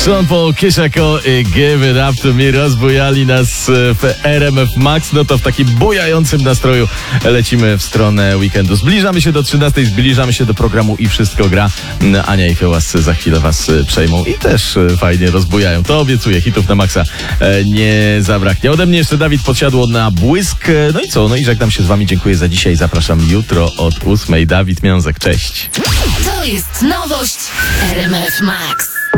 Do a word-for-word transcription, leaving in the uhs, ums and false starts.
Sean Paul, Kishako i Give It Up To Me rozbujali nas w R M F Max. No to w takim bujającym nastroju lecimy w stronę weekendu. Zbliżamy się do trzynastej, zbliżamy się do programu I Wszystko Gra. Ania i Fiołas za chwilę was przejmą i też fajnie rozbujają. To obiecuję, hitów na maksa nie zabraknie. Ode mnie jeszcze Dawid Podsiadło na błysk. No i co? No i żegnam się z wami. Dziękuję za dzisiaj. Zapraszam jutro od ósmej. Dawid Miązek. Cześć. To jest nowość R M F Max.